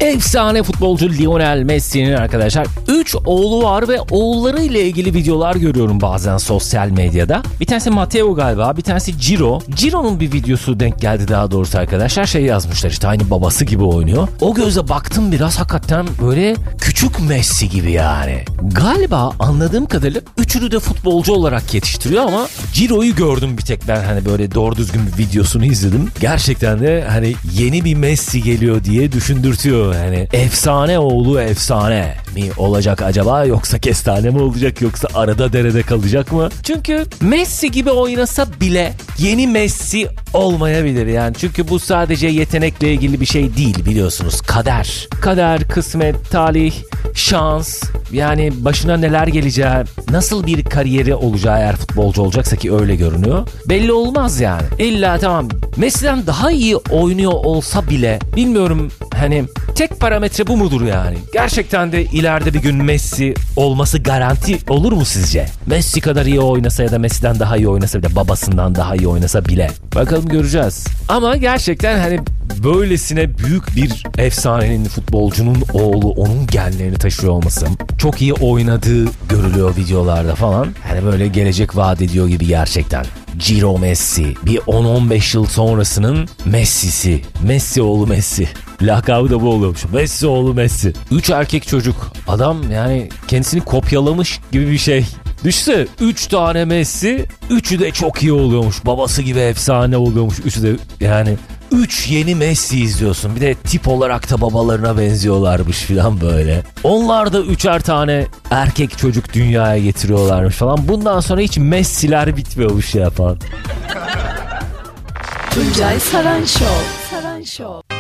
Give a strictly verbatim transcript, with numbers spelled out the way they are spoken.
Efsane futbolcu Lionel Messi'nin arkadaşlar üç oğlu var ve oğulları ile ilgili videolar görüyorum bazen sosyal medyada. Bir tanesi Matteo galiba, bir tanesi Ciro. Ciro'nun bir videosu denk geldi daha doğrusu arkadaşlar. Şey yazmışlar işte, aynı babası gibi oynuyor. O gözle baktım biraz, hakikaten böyle küçük Messi gibi yani. Galiba anladığım kadarıyla üçünü de futbolcu olarak yetiştiriyor ama Ciro'yu gördüm bir tek ben, hani böyle doğru düzgün bir videosunu izledim. Gerçekten de hani yeni bir Messi geliyor diye düşündürtüyor. Yani efsane oğlu efsane mi olacak acaba, yoksa kestane mi olacak, yoksa arada derede kalacak mı? Çünkü Messi gibi oynasa bile yeni Messi olmayabilir yani. Çünkü bu sadece yetenekle ilgili bir şey değil, biliyorsunuz. Kader. Kader, kısmet, talih, şans, yani başına neler geleceği, nasıl bir kariyeri olacağı eğer futbolcu olacaksa, ki öyle görünüyor, belli olmaz yani. İlla tamam Messi'den daha iyi oynuyor olsa bile bilmiyorum, hani tek parametre bu mudur yani? Gerçekten de ileride bir gün Messi olması garanti olur mu sizce? Messi kadar iyi oynasa ya da Messi'den daha iyi oynasa bile, babasından daha iyi oynasa bile. Bakalım, göreceğiz. Ama gerçekten hani böylesine büyük bir efsanenin, futbolcunun oğlu, onun genlerini taşıyor olması, çok iyi oynadığı görülüyor videolarda falan. Hani böyle gelecek vaat ediyor gibi gerçekten. Ciro Messi, bir on on beş yıl sonrasının Messi'si. Messi oğlu Messi. Lakabı da bu oluyormuş. Messi oğlu Messi. Üç erkek çocuk. Adam yani kendisini kopyalamış gibi bir şey. Düşünsene, üç tane Messi, üçü de çok iyi oluyormuş. Babası gibi efsane oluyormuş. Üçü de yani üç yeni Messi izliyorsun. Bir de tip olarak da babalarına benziyorlarmış falan böyle. Onlar da üçer tane erkek çocuk dünyaya getiriyorlarmış falan. Bundan sonra hiç Messi'ler bitmiyormuş ya falan. Tuncay Saran Show. Saran Show.